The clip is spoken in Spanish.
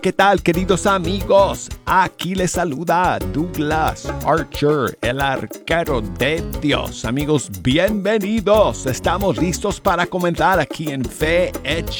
¿Qué tal, queridos amigos? Aquí les saluda Douglas Archer, el arquero de Dios. Amigos, bienvenidos. Estamos listos para comenzar aquí en Fe Hecha